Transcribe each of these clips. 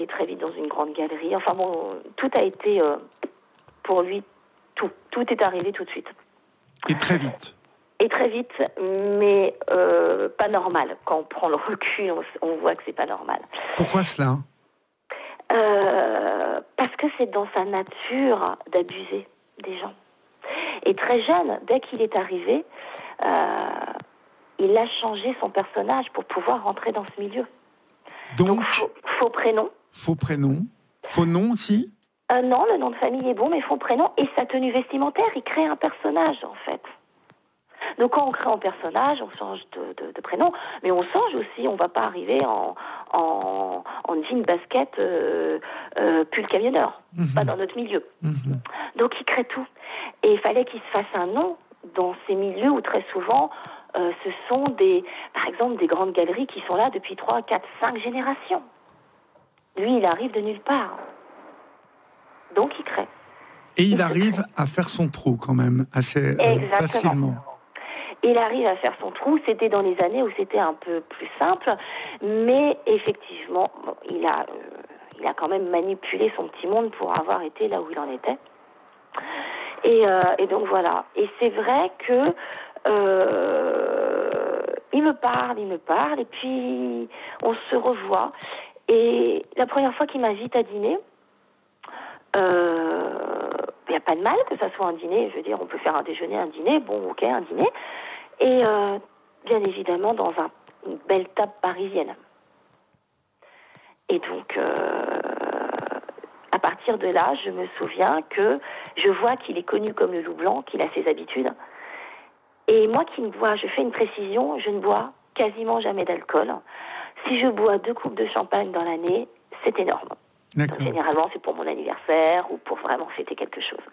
très vite dans une grande galerie. Enfin bon, tout a été pour lui, tout est arrivé tout de suite. Et très vite. Et très vite, mais pas normal. Quand on prend le recul, on voit que c'est pas normal. Pourquoi cela ? Parce que c'est dans sa nature d'abuser des gens. Et très jeune, dès qu'il est arrivé, il a changé son personnage pour pouvoir rentrer dans ce milieu. Donc faux prénom. Faux prénom. Faux nom aussi ? Non, le nom de famille est bon, mais faux prénom. Et sa tenue vestimentaire, il crée un personnage, en fait. Donc quand on crée un personnage, on change de prénom, mais on change aussi, on ne va pas arriver en jean basket pull camionneur, pas dans notre milieu. Donc il crée tout. Et il fallait qu'il se fasse un nom dans ces milieux où très souvent ce sont par exemple des grandes galeries qui sont là depuis 3, 4, 5 générations. Lui, il arrive de nulle part. Donc il crée. Et il arrive à faire son trou quand même, assez facilement. Il arrive à faire son trou, c'était dans les années où c'était un peu plus simple, mais effectivement, il a quand même manipulé son petit monde pour avoir été là où il en était. Et donc voilà. Et c'est vrai que il me parle, et puis on se revoit. Et la première fois qu'il m'invite à dîner, il n'y a pas de mal que ça soit un dîner. Je veux dire, on peut faire un déjeuner, un dîner, bon, ok, un dîner. Et bien évidemment dans une belle table parisienne. Et donc, à partir de là, je me souviens que je vois qu'il est connu comme le loup blanc, qu'il a ses habitudes. Et moi qui ne bois, je fais une précision, je ne bois quasiment jamais d'alcool. Si je bois 2 coupes de champagne dans l'année, c'est énorme. Donc, généralement, c'est pour mon anniversaire ou pour vraiment fêter quelque chose.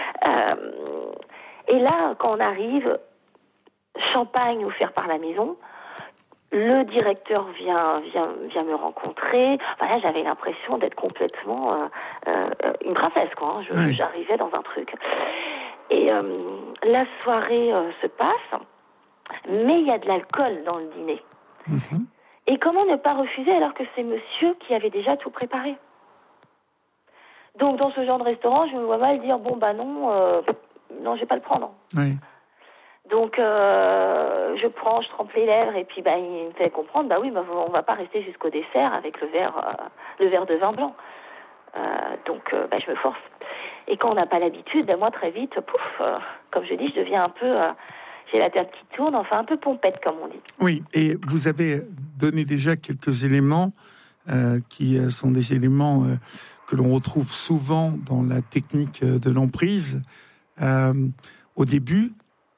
Et là, quand on arrive, champagne offert par la maison, le directeur vient me rencontrer. Enfin, là, j'avais l'impression d'être complètement une princesse, quoi. J'arrivais dans un truc. Et la soirée se passe, mais il y a de l'alcool dans le dîner. Et comment ne pas refuser alors que c'est monsieur qui avait déjà tout préparé ? Donc, dans ce genre de restaurant, je me vois mal dire, bon, bah non, je vais pas le prendre. Oui. Donc, je trempe les lèvres, et puis, bah, il me fait comprendre, bah oui, bah, on va pas rester jusqu'au dessert avec le verre de vin blanc. Donc, bah, je me force. Et quand on n'a pas l'habitude, bah, moi, très vite, comme je dis, je deviens un peu, j'ai la tête qui tourne, enfin, un peu pompette, comme on dit. Oui, et vous avez donné déjà quelques éléments qui sont des éléments que l'on retrouve souvent dans la technique de l'emprise. Au début,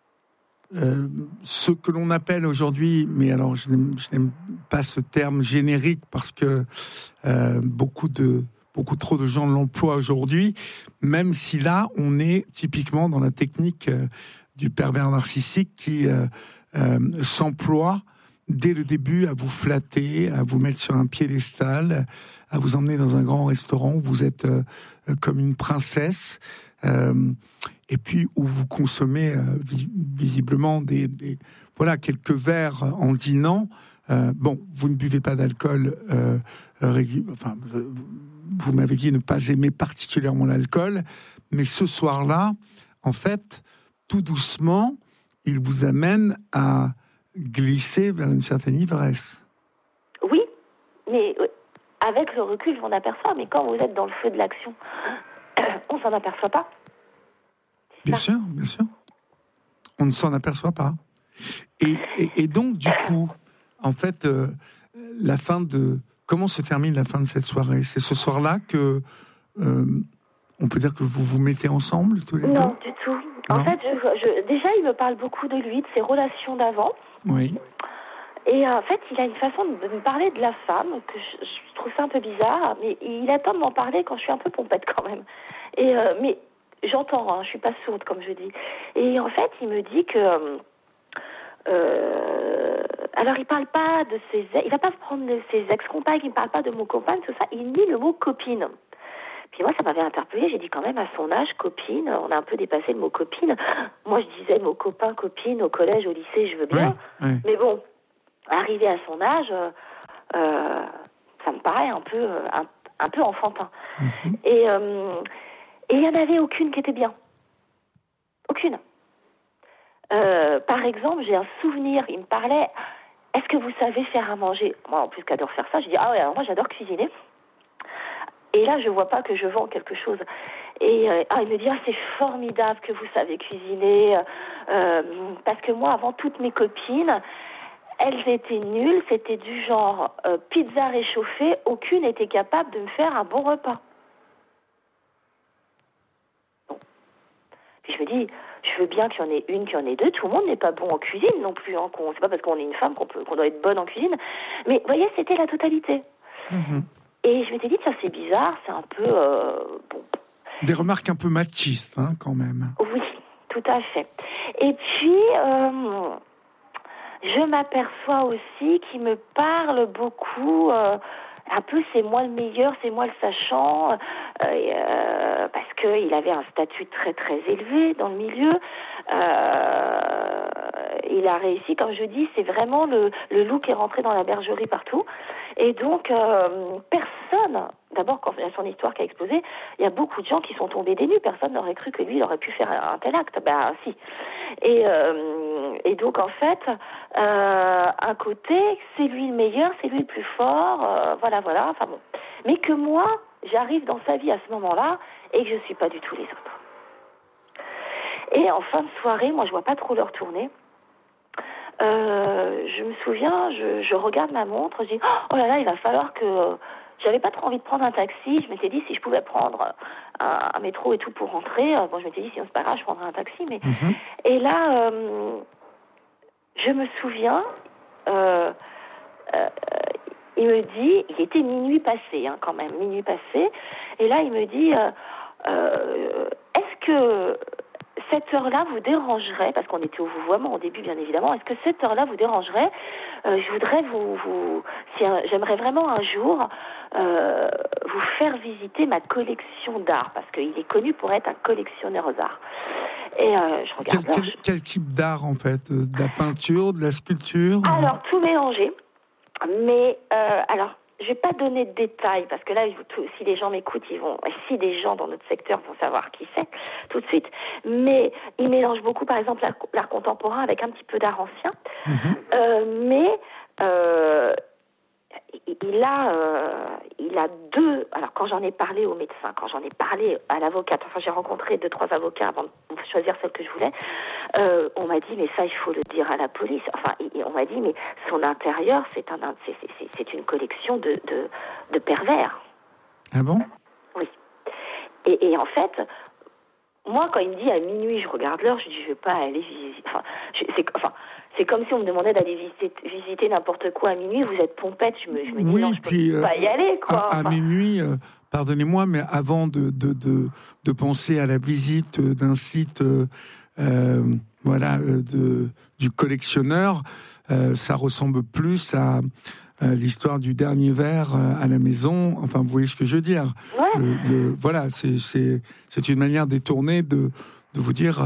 ce que l'on appelle aujourd'hui, mais alors je n'aime pas ce terme générique parce que beaucoup trop de gens l'emploient aujourd'hui, même si là, on est typiquement dans la technique du pervers narcissique qui s'emploie dès le début à vous flatter, à vous mettre sur un piédestal, à vous emmener dans un grand restaurant où vous êtes comme une princesse, et puis où vous consommez visiblement quelques verres en dînant. Vous ne buvez pas d'alcool, vous m'avez dit ne pas aimer particulièrement l'alcool, mais ce soir-là, en fait, tout doucement, il vous amène à glisser vers une certaine ivresse. Oui, mais avec le recul, je m'en aperçois, mais quand vous êtes dans le feu de l'action, on s'en aperçoit pas. Bien sûr. On ne s'en aperçoit pas. Et donc, du coup, en fait, comment se termine la fin de cette soirée ? C'est ce soir-là que on peut dire que vous vous mettez ensemble tous les deux ? Non, du tout. En fait, déjà, il me parle beaucoup de lui, de ses relations d'avant. Oui. Et en fait, il a une façon de me parler de la femme que je trouve ça un peu bizarre, mais il attend de m'en parler quand je suis un peu pompette quand même. Et mais j'entends, je suis pas sourde comme je dis. Et en fait, il me dit que alors il parle pas de il va pas se prendre de ses ex-compagnes, il parle pas de mon compagne, tout ça. Il dit le mot copine. Puis moi, ça m'avait interpellée. J'ai dit quand même, à son âge, copine, on a un peu dépassé le mot copine. Moi, je disais mot copain, copine, au collège, au lycée, je veux bien. Oui. Mais bon, arrivé à son âge, ça me paraît un peu un peu enfantin. Et il y en avait aucune qui était bien. Aucune. Par exemple, j'ai un souvenir, il me parlait, est-ce que vous savez faire à manger? Moi, en plus qu'adore faire ça, je dis, ah ouais, alors moi j'adore cuisiner. Et là, je vois pas que je vends quelque chose. Et il me dit, c'est formidable que vous savez cuisiner, parce que moi, avant, toutes mes copines, elles étaient nulles, c'était du genre pizza réchauffée, aucune n'était capable de me faire un bon repas. Bon. Puis je me dis, je veux bien qu'il y en ait une, qu'il y en ait deux, tout le monde n'est pas bon en cuisine non plus. Hein, c'est pas parce qu'on est une femme qu'on doit être bonne en cuisine. Mais vous voyez, c'était la totalité. Et je m'étais dit, tiens, c'est bizarre, c'est un peu... bon. Des remarques un peu machistes, hein, quand même. Oui, tout à fait. Et puis, je m'aperçois aussi qu'il me parle beaucoup... un peu, c'est moi le meilleur, c'est moi le sachant, parce qu'il avait un statut très très élevé dans le milieu. Il a réussi, comme je dis, c'est vraiment le loup qui est rentré dans la bergerie partout. Et donc, personne, d'abord quand il y a son histoire qui a explosé, il y a beaucoup de gens qui sont tombés des nues. Personne n'aurait cru que lui, il aurait pu faire un tel acte. Ben si. Et donc, en fait, un côté, c'est lui le meilleur, c'est lui le plus fort, voilà, enfin bon. Mais que moi, j'arrive dans sa vie à ce moment-là et que je ne suis pas du tout les autres. Et en fin de soirée, moi, je vois pas trop l'heure tourner. Je me souviens, je regarde ma montre, je dis, oh là là, il va falloir que... J'avais pas trop envie de prendre un taxi, je m'étais dit si je pouvais prendre un métro et tout pour rentrer, bon, je m'étais dit sinon c'est pas grave, je prendrais un taxi, mais... Et là, je me souviens, il me dit, il était minuit passé, hein, quand même, minuit passé, et là il me dit, est-ce que cette heure-là vous dérangerait, parce qu'on était au vouvoiement au début bien évidemment, est-ce que cette heure-là vous dérangerait? Je voudrais j'aimerais vraiment un jour vous faire visiter ma collection d'art, parce qu'il est connu pour être un collectionneur d'art. Et je regarde quel type d'art en fait? De la peinture, de la sculpture? Alors tout mélangé, mais alors je vais pas donner de détails parce que là, si les gens m'écoutent, si des gens dans notre secteur vont savoir qui c'est tout de suite. Mais il mélange beaucoup, par exemple, l'art contemporain avec un petit peu d'art ancien. Mais il a deux. Alors quand j'en ai parlé au médecin, quand j'en ai parlé à l'avocate, enfin j'ai rencontré 2-3 avocats avant de choisir celle que je voulais. On m'a dit mais ça il faut le dire à la police. Enfin on m'a dit mais son intérieur c'est une collection de pervers. Ah bon? Oui. Et en fait. Moi, quand il me dit à minuit, je regarde l'heure, je dis, je vais pas aller visiter. C'est comme si on me demandait d'aller visiter n'importe quoi à minuit. Vous êtes pompette, je me dis non, je peux pas y aller, quoi. À minuit, pardonnez-moi, mais avant de penser à la visite d'un site, du collectionneur, ça ressemble plus à l'histoire du dernier verre à la maison. Enfin, vous voyez ce que je veux dire. Ouais. Voilà, c'est une manière détournée de vous dire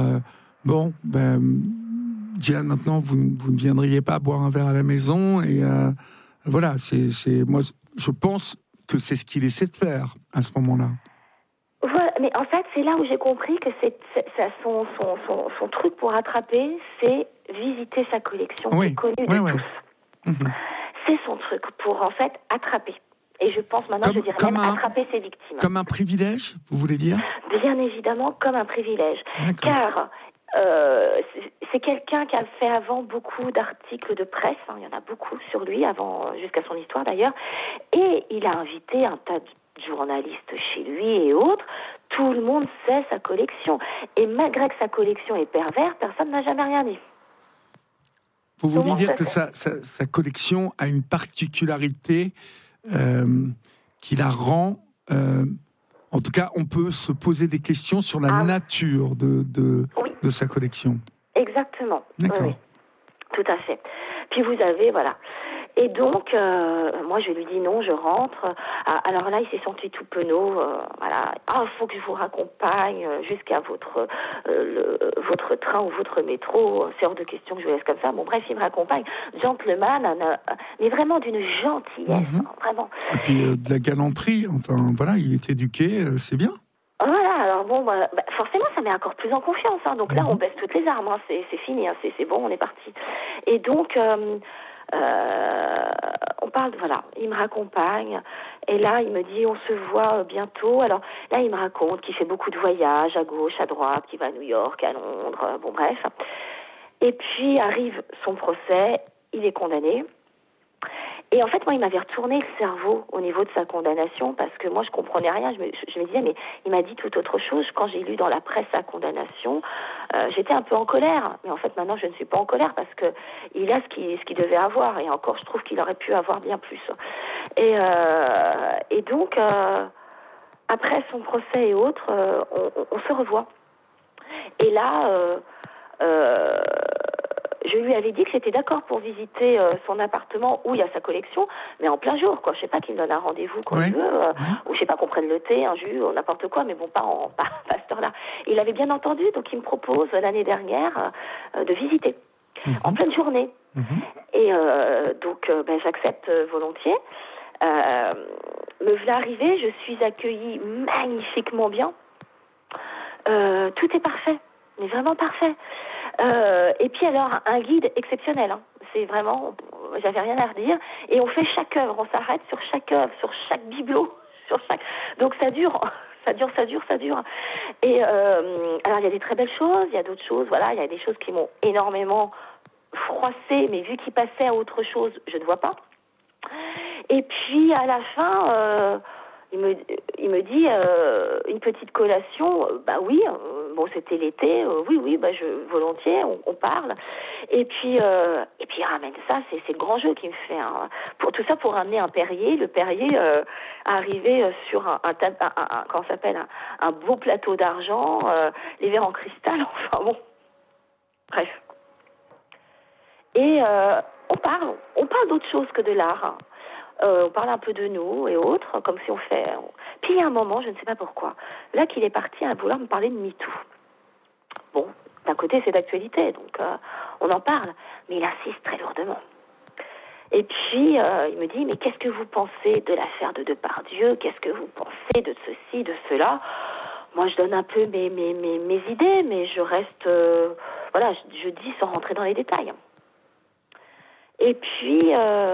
Diane, maintenant vous ne viendriez pas boire un verre à la maison. Et voilà, moi, je pense que c'est ce qu'il essaie de faire à ce moment-là. Voilà, mais en fait, c'est là où j'ai compris que son truc pour attraper, c'est visiter sa collection, qui est connue de tous. C'est son truc pour, en fait, attraper. Et je pense maintenant, je dirais même attraper ses victimes. Comme un privilège, vous voulez dire? Bien évidemment, comme un privilège. Car c'est quelqu'un qui a fait avant beaucoup d'articles de presse, hein, il y en a beaucoup sur lui, jusqu'à son histoire d'ailleurs, et il a invité un tas de journalistes chez lui et autres. Tout le monde sait sa collection. Et malgré que sa collection est perverse, personne n'a jamais rien dit. Vous voulez dire que sa collection a une particularité qui la rend... en tout cas, on peut se poser des questions sur la nature de sa collection. Exactement. D'accord. Oui, tout à fait. Puis vous avez, voilà. Et donc, moi, je lui dis non, je rentre. Alors là, il s'est senti tout penaud. Voilà. Ah, il faut que je vous raccompagne jusqu'à votre train ou votre métro. C'est hors de question que je vous laisse comme ça. Bon, bref, il me raccompagne. Gentleman, mais vraiment d'une gentillesse, vraiment. Et puis de la galanterie. Enfin, voilà, il est éduqué, c'est bien. Voilà, alors bon, forcément, ça met encore plus en confiance. Donc là, on baisse toutes les armes. C'est fini, c'est bon, on est parti. Et donc... on parle, voilà, il me raccompagne et là il me dit on se voit bientôt. Alors là il me raconte qu'il fait beaucoup de voyages à gauche, à droite, qu'il va à New York, à Londres, bon bref. Et puis arrive son procès, il est condamné. Et en fait, moi, il m'avait retourné le cerveau au niveau de sa condamnation parce que moi, je comprenais rien. Je me disais, mais il m'a dit tout autre chose. Quand j'ai lu dans la presse sa condamnation, j'étais un peu en colère. Mais en fait, maintenant, je ne suis pas en colère parce que il a ce qu'il devait avoir. Et encore, je trouve qu'il aurait pu avoir bien plus. Et donc, après son procès et autres, on se revoit. Et là... je lui avais dit que j'étais d'accord pour visiter son appartement où il y a sa collection, mais en plein jour, quoi. Je sais pas qu'il me donne un rendez-vous quand il veut, ou je sais pas qu'on prenne le thé, un jus, ou n'importe quoi, mais bon, pas à cette heure-là. Il avait bien entendu, donc il me propose l'année dernière de visiter en pleine journée. Et donc, j'accepte volontiers. Me voilà arrivée, je suis accueillie magnifiquement bien. Tout est parfait, mais vraiment parfait. Et puis alors, un guide exceptionnel. C'est vraiment, j'avais rien à redire. Et on fait chaque œuvre, on s'arrête sur chaque œuvre, sur chaque bibelot, sur chaque. Donc ça dure. Et alors il y a des très belles choses, il y a d'autres choses. Voilà, il y a des choses qui m'ont énormément froissée, mais vu qu'il passait à autre chose, je ne vois pas. Et puis à la fin. Il me dit une petite collation, oui, bon c'était l'été, oui, volontiers, on parle. Et puis il ramène ça, c'est le grand jeu qu'il me fait. Pour tout ça, pour ramener un Perrier, le Perrier arrivé sur comment ça s'appelle, un beau plateau d'argent, les verres en cristal, enfin bon, bref. Et on parle d'autre chose que de l'art. On parle un peu de nous et autres, comme si on fait... Puis il y a un moment, je ne sais pas pourquoi, là qu'il est parti à vouloir me parler de MeToo. Bon, d'un côté c'est d'actualité, donc on en parle, mais il insiste très lourdement. Et puis il me dit, mais qu'est-ce que vous pensez de l'affaire de Depardieu? Qu'est-ce que vous pensez de ceci, de cela? Moi je donne un peu mes idées, mais je reste... je dis sans rentrer dans les détails. Et puis...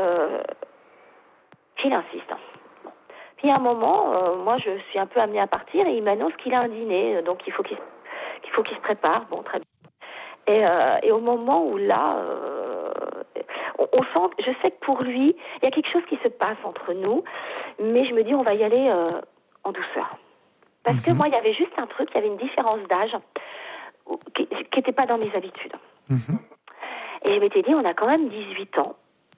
il insiste. Bon. Puis à un moment, moi je suis un peu amenée à partir et il m'annonce qu'il a un dîner, donc il faut qu'il se prépare. Bon, très bien. Et au moment où là, on sent, je sais que pour lui, il y a quelque chose qui se passe entre nous, mais je me dis on va y aller en douceur. Parce que moi, il y avait juste un truc, il y avait une différence d'âge qui n'était pas dans mes habitudes. Et je m'étais dit, on a quand même 18 ans.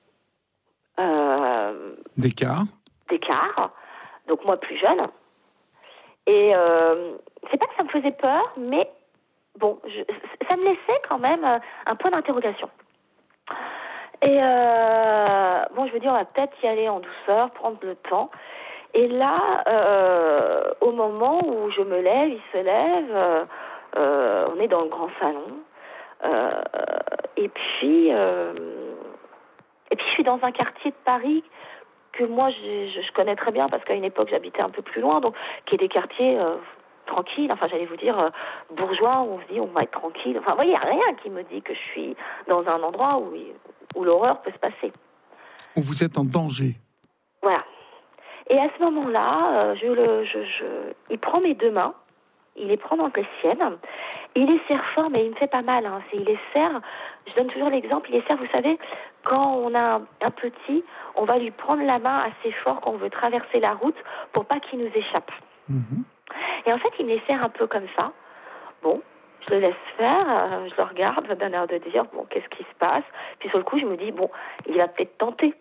D'écart, donc moi plus jeune. Et c'est pas que ça me faisait peur, mais bon, ça me laissait quand même un point d'interrogation. Et je me dis, on va peut-être y aller en douceur, prendre le temps. Et là, au moment où je me lève, il se lève, on est dans le grand salon. Et puis je suis dans un quartier de Paris que moi je connais très bien parce qu'à une époque j'habitais un peu plus loin, donc qui est des quartiers tranquilles, enfin j'allais vous dire bourgeois, où on se dit on va être tranquille. Enfin vous voyez, il n'y a rien qui me dit que je suis dans un endroit où l'horreur peut se passer. Où vous êtes en danger. Voilà. Et à ce moment-là, il prend mes deux mains, il les prend dans les siennes, il les serre fort, mais il me fait pas mal. Il les serre, je donne toujours l'exemple, il les serre, vous savez, quand on a un petit, on va lui prendre la main assez fort quand on veut traverser la route pour pas qu'il nous échappe. Et en fait, il me les serre un peu comme ça. Bon, je le laisse faire, je le regarde d'un air de dire, bon, qu'est-ce qui se passe? Puis sur le coup, je me dis, bon, il va peut-être tenter.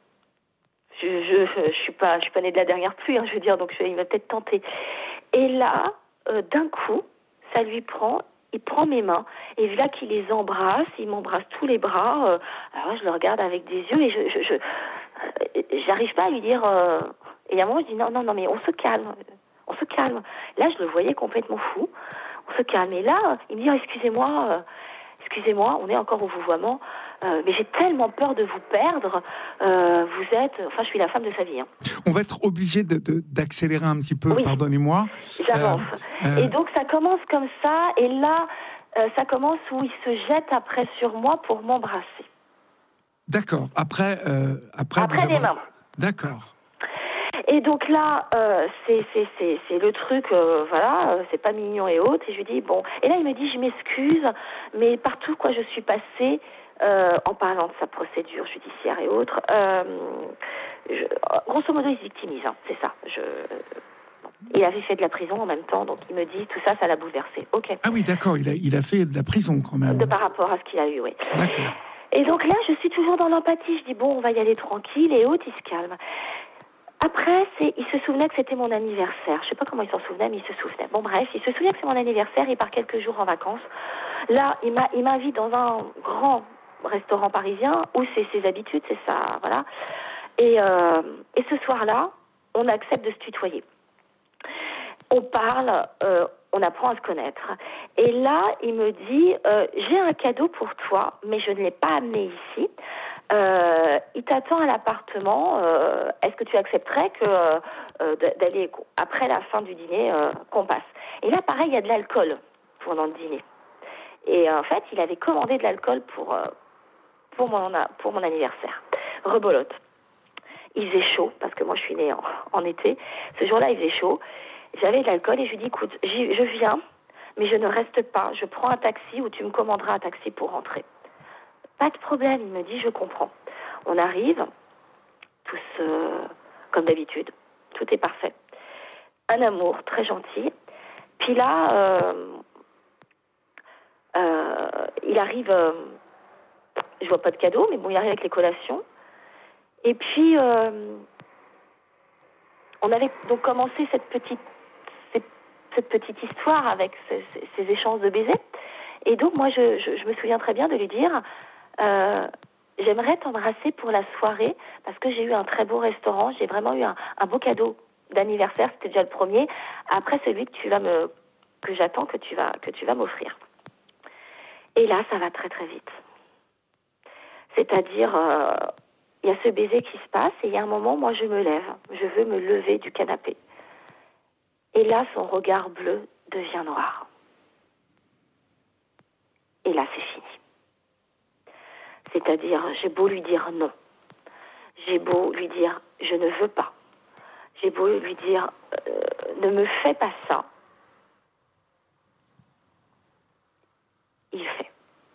Je suis pas née de la dernière pluie, donc il va peut-être tenter. Et là, d'un coup, ça lui prend il prend mes mains, et là qu'il les embrasse, il m'embrasse tous les bras. Alors je le regarde avec des yeux, et j'arrive pas à lui dire... Et à un moment, je dis non, mais on se calme. Là, je le voyais complètement fou. On se calme. Et là, il me dit, excusez-moi, on est encore au vouvoiement, mais j'ai tellement peur de vous perdre. Je suis la femme de sa vie. Hein. On va être obligé d'accélérer un petit peu, oui, pardonnez-moi. J'avance. Et donc, ça commence comme ça, et là, ça commence où il se jette après sur moi pour m'embrasser. D'accord. Après les mains. D'accord. Et donc là, c'est le truc, c'est pas mignon et autres. Et je lui dis, bon. Et là, il me dit, je m'excuse, mais partout, je suis passée, en parlant de sa procédure judiciaire et autres, grosso modo, il se victimise, hein, c'est ça. Il avait fait de la prison en même temps, donc il me dit, tout ça, ça l'a bouleversé. Ok. Ah oui, d'accord, il a fait de la prison quand même. Par rapport à ce qu'il a eu, oui. D'accord. Et donc là, je suis toujours dans l'empathie. Je dis, bon, on va y aller tranquille, et autres, il se calme. Après, il se souvenait que c'était mon anniversaire. Je sais pas comment il s'en souvenait, mais il se souvenait. Bon, bref, il se souvient que c'est mon anniversaire. Il part quelques jours en vacances. Là, il m'invite dans un grand restaurant parisien où c'est ses habitudes, c'est ça, voilà. Et ce soir-là, on accepte de se tutoyer. On parle, on apprend à se connaître. Et là, il me dit, j'ai un cadeau pour toi, mais je ne l'ai pas amené ici. Il t'attend à l'appartement. Est-ce que tu accepterais d'aller après la fin du dîner qu'on passe? Et là, pareil, il y a de l'alcool pendant le dîner. Et en fait, il avait commandé de l'alcool pour mon anniversaire. Rebolote. Il faisait chaud parce que moi, je suis née en été. Ce jour-là, il faisait chaud. J'avais de l'alcool et je lui dis, écoute, je viens, mais je ne reste pas. Je prends un taxi ou tu me commanderas un taxi pour rentrer. Pas de problème, il me dit, je comprends. On arrive, tous comme d'habitude, tout est parfait. Un amour très gentil. Puis là, il arrive, je vois pas de cadeau, mais bon, il arrive avec les collations. Et puis, on avait donc commencé cette petite histoire avec ces échanges de baisers. Et donc, moi, je me souviens très bien de lui dire... j'aimerais t'embrasser pour la soirée parce que j'ai eu un très beau restaurant, j'ai vraiment eu un beau cadeau d'anniversaire, c'était déjà le premier, après celui que j'attends que tu vas m'offrir. Et là, ça va très très vite. C'est-à-dire, il y a ce baiser qui se passe et il y a un moment, moi je me lève, je veux me lever du canapé. Et là, son regard bleu devient noir. Et là, c'est fini. C'est-à-dire, j'ai beau lui dire non. J'ai beau lui dire, je ne veux pas. J'ai beau lui dire, ne me fais pas ça. Il fait.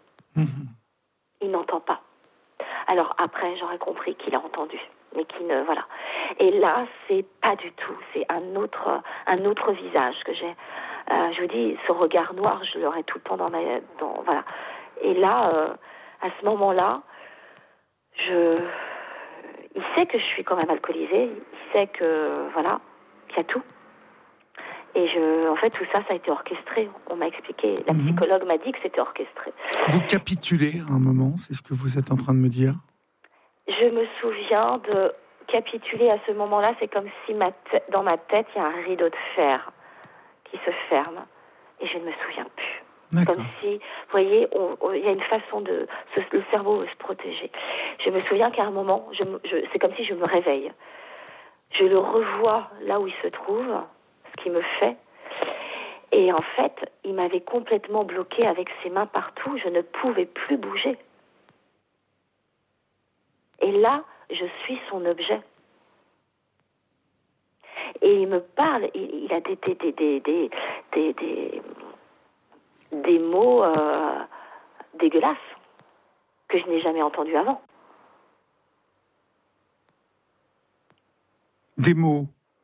Il n'entend pas. Alors après, j'aurais compris qu'il a entendu, mais qu'il ne... Voilà. Et là, c'est pas du tout. C'est un autre visage que j'ai. Je vous dis, ce regard noir, je l'aurai tout le temps voilà. Et là... à ce moment-là, il sait que je suis quand même alcoolisée, il sait que, voilà, qu'il y a tout. Et en fait, tout ça, ça a été orchestré. On m'a expliqué, la psychologue m'a dit que c'était orchestré. Vous capitulez à un moment, c'est ce que vous êtes en train de me dire? Je me souviens de capituler à ce moment-là, c'est comme si dans ma tête, il y a un rideau de fer qui se ferme. Et je ne me souviens plus. D'accord. Comme si, vous voyez, il y a une façon le cerveau veut se protéger. Je me souviens qu'à un moment, c'est comme si je me réveille. Je le revois là où il se trouve, ce qu'il me fait. Et en fait, il m'avait complètement bloquée avec ses mains partout. Je ne pouvais plus bouger. Et là, je suis son objet. Et il me parle, il a des mots dégueulasses que je n'ai jamais entendus avant. Des mots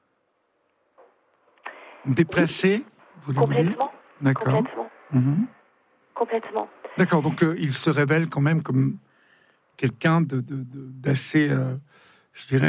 déplacés, vous voulez dire? Complètement. D'accord. Complètement. Complètement. D'accord, donc il se révèle quand même comme quelqu'un d'assez, je dirais,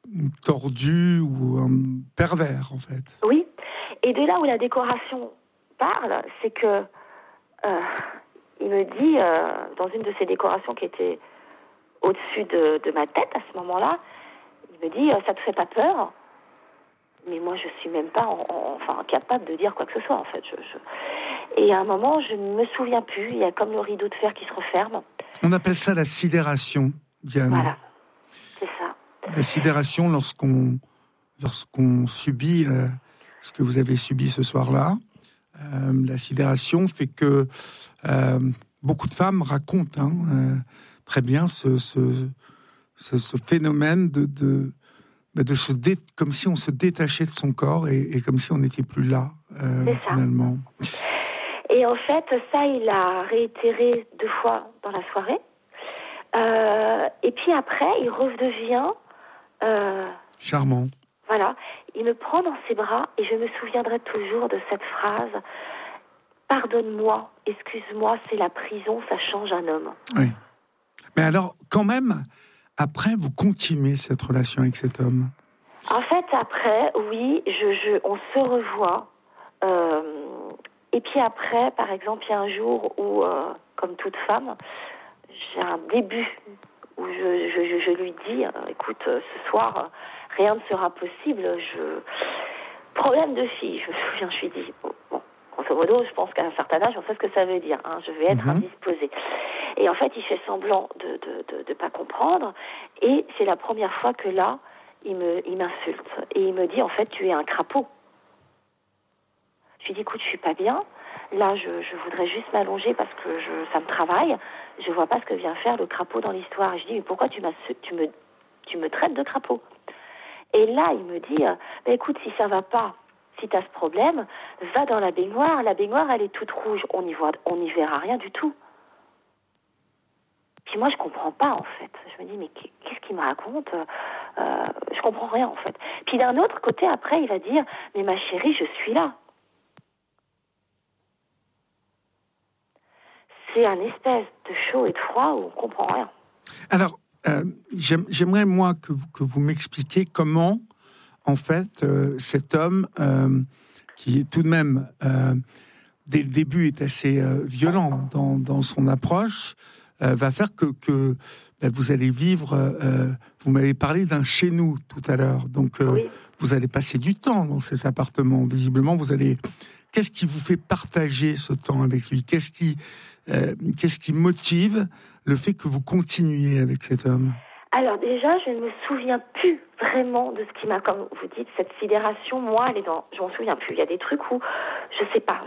tordu ou un pervers, en fait. Oui, et de là où la décoration parle, c'est que il me dit, dans une de ces décorations qui était au-dessus de ma tête à ce moment-là, il me dit, ça te fait pas peur? Mais moi, je suis même pas capable de dire quoi que ce soit, en fait. Et à un moment, je ne me souviens plus. Il y a comme le rideau de fer qui se referme. On appelle ça la sidération, Diane. Voilà, c'est ça. La sidération, lorsqu'on subit ce que vous avez subi ce soir-là, la sidération fait que beaucoup de femmes racontent très bien ce phénomène comme si on se détachait de son corps et comme si on n'était plus là, finalement. Et en fait, ça, il a réitéré 2 fois dans la soirée. Et puis après, il redevient... charmant. Voilà. Il me prend dans ses bras et je me souviendrai toujours de cette phrase. Pardonne-moi, excuse-moi, c'est la prison, ça change un homme. Oui. Mais alors, quand même, après, vous continuez cette relation avec cet homme? En fait, après, oui, on se revoit. Et puis après, par exemple, il y a un jour où, comme toute femme, j'ai un début où je lui dis, écoute, ce soir, rien ne sera possible. Problème de fille, je me souviens, je lui dis, bon, grosso modo, je pense qu'à un certain âge, on sait ce que ça veut dire. Je vais être indisposée. Et en fait, il fait semblant de pas comprendre. Et c'est la première fois que là, il m'insulte. Et il me dit, en fait, tu es un crapaud. Je lui dis, écoute, je suis pas bien. Là, je voudrais juste m'allonger parce que ça me travaille. Je vois pas ce que vient faire le crapaud dans l'histoire. Et je dis, mais pourquoi tu me traites de crapaud? Et là, il me dit, écoute, si ça va pas, si tu as ce problème, va dans la baignoire. La baignoire, elle est toute rouge. On n'y verra rien du tout. Puis moi, je comprends pas, en fait. Je me dis, mais qu'est-ce qu'il me raconte? Je comprends rien, en fait. Puis d'un autre côté, après, il va dire, mais ma chérie, je suis là. C'est un espèce de chaud et de froid où on comprend rien. Alors, j'aimerais, moi, que vous m'expliquiez comment, en fait, cet homme, qui est tout de même, dès le début, est assez violent dans son approche, va faire que vous allez vivre... vous m'avez parlé d'un chez nous tout à l'heure. Donc, oui. Vous allez passer du temps dans cet appartement. Visiblement, vous allez... Qu'est-ce qui vous fait partager ce temps avec lui? Qu'est-ce qui motive le fait que vous continuiez avec cet homme? Alors déjà, je ne me souviens plus vraiment de ce qui m'a, comme vous dites, cette sidération. Moi, je m'en souviens plus. Il y a des trucs où, je sais pas,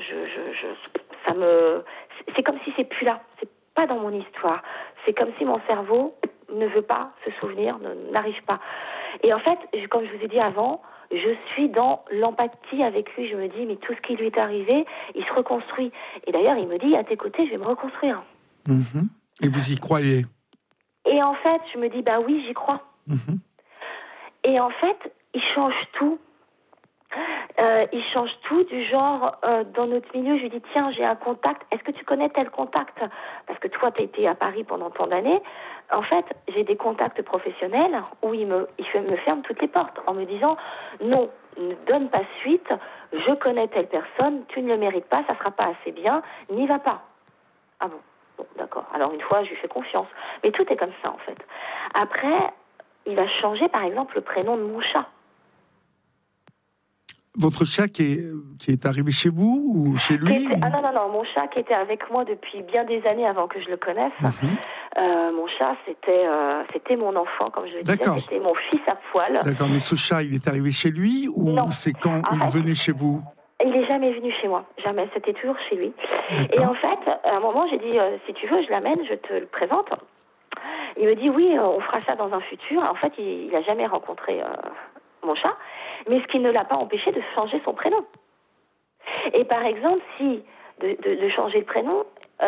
c'est comme si c'est plus là. C'est pas dans mon histoire. C'est comme si mon cerveau ne veut pas se souvenir, n'arrive pas. Et en fait, comme je vous ai dit avant, je suis dans l'empathie avec lui. Je me dis, mais tout ce qui lui est arrivé, il se reconstruit. Et d'ailleurs, il me dit, à tes côtés, je vais me reconstruire. Mm-hmm. Et vous y croyez? Et en fait, je me dis, bah oui, j'y crois. Mm-hmm. Et en fait, il change tout. Il change tout du genre, dans notre milieu, je lui dis, tiens, j'ai un contact, est-ce que tu connais tel contact? Parce que toi, tu as été à Paris pendant tant d'années. En fait, j'ai des contacts professionnels où il me ferme toutes les portes en me disant, non, ne donne pas suite, je connais telle personne, tu ne le mérites pas, ça ne sera pas assez bien, n'y va pas. Ah bon? Bon, d'accord. Alors une fois, je lui fais confiance. Mais tout est comme ça, en fait. Après, il a changé, par exemple, le prénom de mon chat. Votre chat qui est arrivé chez vous ou chez lui? Non, mon chat qui était avec moi depuis bien des années avant que je le connaisse. Mm-hmm. Mon chat, c'était mon enfant, comme je le disais, c'était mon fils à poil. D'accord, mais ce chat, il est arrivé chez lui ou non. C'est quand il venait chez vous? Il n'est jamais venu chez moi, jamais, c'était toujours chez lui. D'accord. Et en fait, à un moment, j'ai dit, si tu veux, je l'amène, je te le présente. Il me dit, oui, on fera ça dans un futur. En fait, il n'a jamais rencontré... mon chat, mais ce qui ne l'a pas empêché de changer son prénom. Et par exemple, de changer le prénom,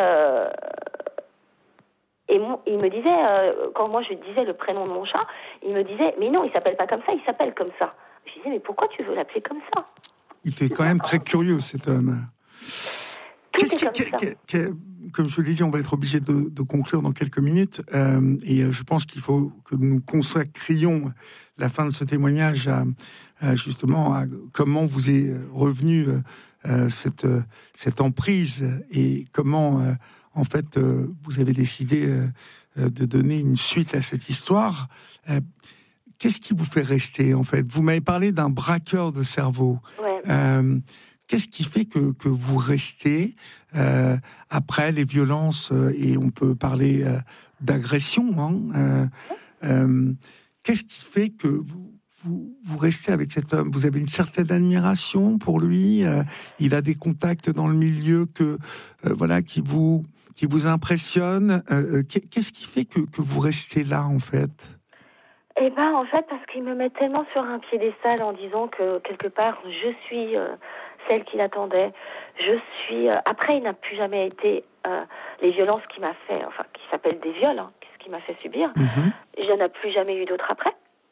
il me disait, quand moi je disais le prénom de mon chat, il me disait, mais non, il s'appelle pas comme ça, il s'appelle comme ça. Je disais, mais pourquoi tu veux l'appeler comme ça? Il était quand même très curieux, cet homme. Qu'est-ce comme je l'ai dit, on va être obligé de conclure dans quelques minutes. Et je pense qu'il faut que nous consacrions la fin de ce témoignage justement à comment vous est revenue cette emprise et comment, en fait, vous avez décidé de donner une suite à cette histoire. Qu'est-ce qui vous fait rester, en fait? Vous m'avez parlé d'un braqueur de cerveau. Ouais. Qu'est-ce qui fait que vous restez après les violences, et on peut parler d'agression, hein, qu'est-ce qui fait que vous restez avec cet homme? Vous avez une certaine admiration pour lui, il a des contacts dans le milieu voilà, qui vous impressionnent. Qu'est-ce qui fait que vous restez là, en fait? Eh ben, en fait, parce qu'il me met tellement sur un piédestal en disant que, quelque part, je suis celle qu'il attendait. Je suis... Après, il n'a plus jamais été... les violences qu'il m'a fait, enfin, qui s'appellent des viols, hein, ce qu'il m'a fait subir, il n'y en a plus jamais eu d'autres après.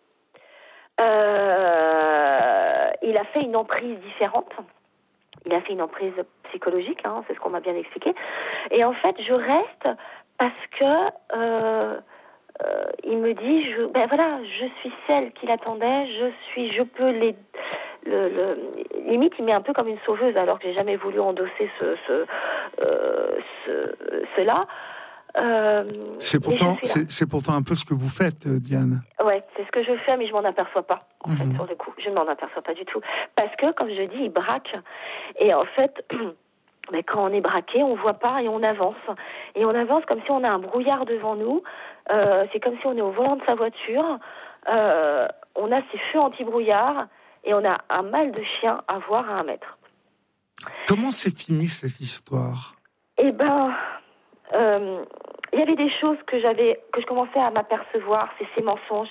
Il a fait une emprise différente. Il a fait une emprise psychologique, hein, c'est ce qu'on m'a bien expliqué. Et en fait, je reste parce que... il me dit, je suis celle qu'il attendait, je peux limite, il m'est un peu comme une sauveuse, alors que j'ai jamais voulu endosser cela. C'est pourtant un peu ce que vous faites, Diane. Ouais, c'est ce que je fais, mais je m'en aperçois pas, en fait, sur le coup. Je ne m'en aperçois pas du tout. Parce que, comme je dis, il braque. Et en fait... Mais quand on est braqué, on voit pas et on avance. Et on avance comme si on a un brouillard devant nous. C'est comme si on est au volant de sa voiture. On a ces feux anti-brouillard et on a un mal de chien à voir à 1 mètre. Comment s'est finie cette histoire? Eh ben, il y avait des choses que je commençais à m'apercevoir. C'est ces mensonges.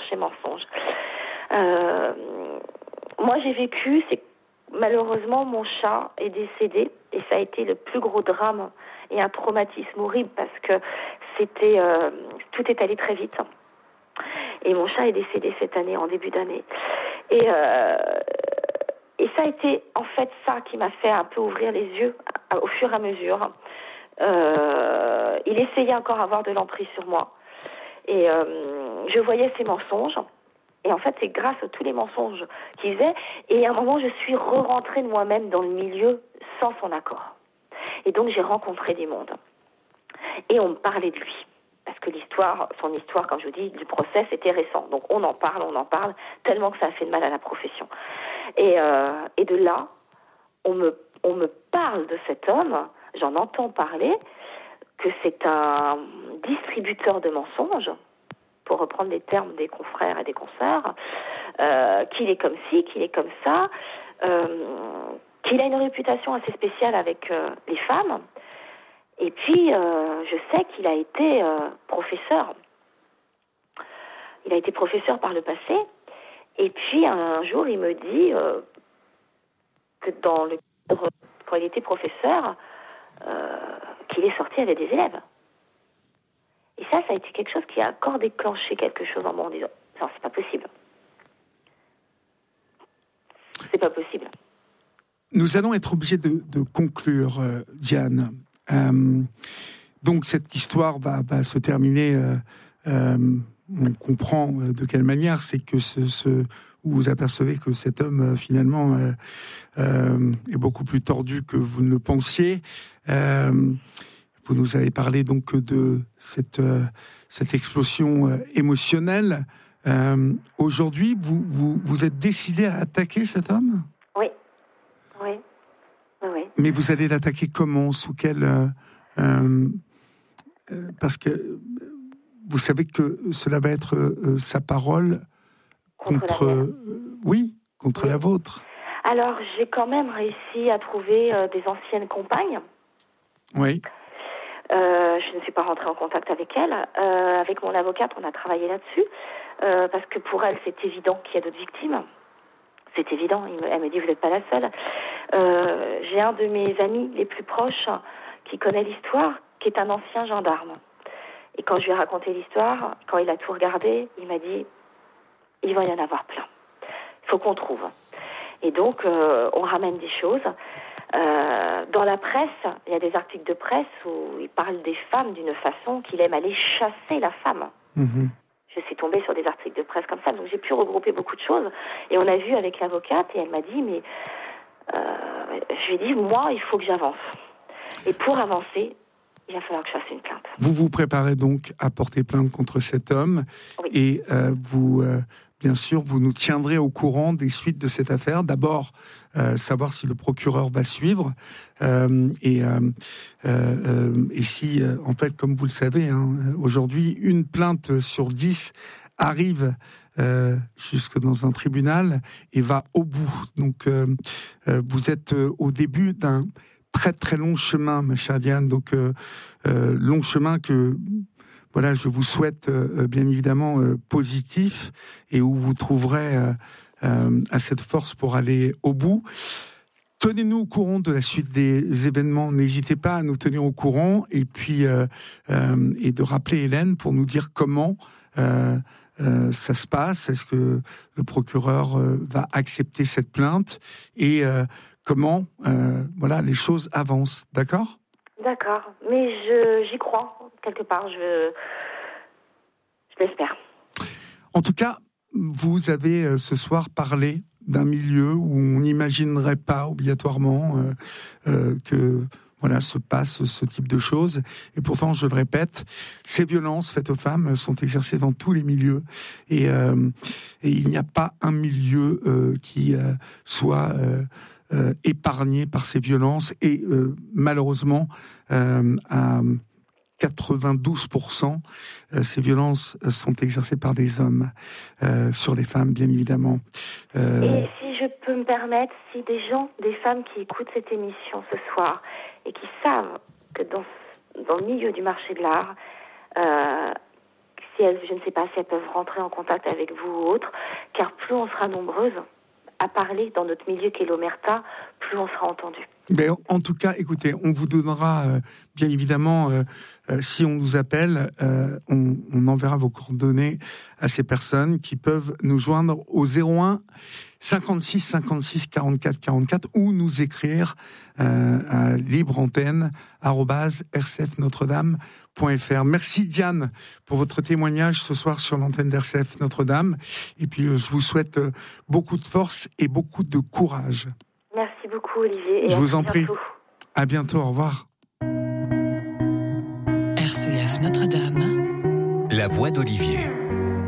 Moi, j'ai vécu, malheureusement, mon chat est décédé et ça a été le plus gros drame et un traumatisme horrible parce que tout est allé très vite. Et mon chat est décédé cette année, en début d'année. Et ça a été en fait ça qui m'a fait un peu ouvrir les yeux au fur et à mesure. Il essayait encore d'avoir de l'emprise sur moi. Et je voyais ses mensonges. Et en fait, c'est grâce à tous les mensonges qu'il faisait. Et à un moment, je suis re-rentrée de moi-même dans le milieu sans son accord. Et donc, j'ai rencontré des mondes. Et on me parlait de lui. Parce que son histoire, comme je vous dis, du procès, c'était récent. Donc, on en parle, tellement que ça a fait de mal à la profession. Et de là, on me parle de cet homme, j'en entends parler, que c'est un distributeur de mensonges, pour reprendre les termes des confrères et des consoeurs, qu'il est comme ci, qu'il est comme ça, qu'il a une réputation assez spéciale avec les femmes. Et puis, je sais qu'il a été professeur. Il a été professeur par le passé. Et puis, un jour, il me dit que quand il était professeur, qu'il est sorti avec des élèves. Et ça a été quelque chose qui a encore déclenché quelque chose en moi en disant « Non, c'est pas possible. C'est pas possible. » Nous allons être obligés de conclure, Diane. Donc cette histoire va se terminer. On comprend de quelle manière. C'est que où vous apercevez que cet homme, finalement, est beaucoup plus tordu que vous ne le pensiez. Vous nous avez parlé donc de cette explosion émotionnelle. Aujourd'hui, vous êtes décidé à attaquer cet homme? Oui. Mais vous allez l'attaquer comment? Sous quel... parce que vous savez que cela va être sa parole contre la vôtre. Alors, j'ai quand même réussi à trouver des anciennes compagnes. Oui. Je ne suis pas rentrée en contact avec elle. Avec mon avocate, on a travaillé là-dessus. Parce que pour elle, c'est évident qu'il y a d'autres victimes. C'est évident. Elle me dit, vous n'êtes pas la seule. J'ai un de mes amis les plus proches qui connaît l'histoire, qui est un ancien gendarme. Et quand je lui ai raconté l'histoire, quand il a tout regardé, il m'a dit, il va y en avoir plein. Il faut qu'on trouve. Et donc, on ramène des choses. Dans la presse, il y a des articles de presse où il parle des femmes d'une façon qu'il aime aller chasser la femme. Je suis tombée sur des articles de presse comme ça, donc j'ai pu regrouper beaucoup de choses. Et on a vu avec l'avocate, et elle m'a dit, mais je lui ai dit, moi, il faut que j'avance. Et pour avancer, il va falloir que je fasse une plainte. Vous vous préparez donc à porter plainte contre cet homme, oui. Et vous, bien sûr, vous nous tiendrez au courant des suites de cette affaire. D'abord, savoir si le procureur va suivre, et si, en fait, comme vous le savez, aujourd'hui, une plainte sur 10 arrive jusque dans un tribunal et va au bout. Donc, vous êtes au début d'un très très long chemin, ma chère Diane. Donc, long chemin que, voilà, je vous souhaite bien évidemment positif, et où vous trouverez assez de force pour aller au bout. Tenez-nous au courant de la suite des événements. N'hésitez pas à nous tenir au courant, et puis et de rappeler Hélène pour nous dire comment ça se passe. Est-ce que le procureur va accepter cette plainte, et comment voilà, les choses avancent. D'accord ? D'accord, mais j'y crois quelque part. Je l'espère. En tout cas, vous avez ce soir parlé d'un milieu où on n'imaginerait pas obligatoirement que voilà, se passe ce type de choses. Et pourtant, je le répète, ces violences faites aux femmes sont exercées dans tous les milieux. Et il n'y a pas un milieu qui soit épargné par ces violences. Et malheureusement, à 92%, ces violences sont exercées par des hommes sur les femmes, bien évidemment. Et si je peux me permettre, si des femmes qui écoutent cette émission ce soir et qui savent que dans le milieu du marché de l'art, si elles, je ne sais pas si elles peuvent rentrer en contact avec vous ou autre, car plus on sera nombreuses à parler dans notre milieu qu'est l'omerta, plus on sera entendu. Mais en tout cas, écoutez, on vous donnera, bien évidemment, si on nous appelle, on enverra vos coordonnées à ces personnes qui peuvent nous joindre au 01 56 56 44 44 ou nous écrire à libreantenne@rcfnotredame.fr. Merci Diane pour votre témoignage ce soir sur l'antenne d'RCF Notre-Dame. Et puis je vous souhaite beaucoup de force et beaucoup de courage. Merci beaucoup Olivier. Et je vous en prie. À bientôt, au revoir. RCF Notre-Dame. La voix d'Olivier.